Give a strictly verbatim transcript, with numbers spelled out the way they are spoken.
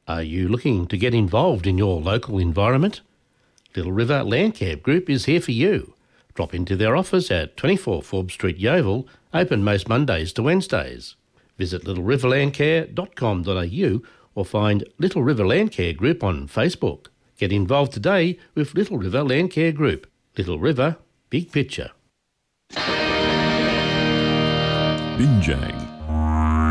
Are you looking to get involved in your local environment? Little River Landcare Group is here for you. Drop into their office at twenty-four Forbes Street, Yeovil, open most Mondays to Wednesdays. Visit little river landcare dot com dot a u or find Little River Landcare Group on Facebook. Get involved today with Little River Landcare Group. Little River, big picture. Binjang.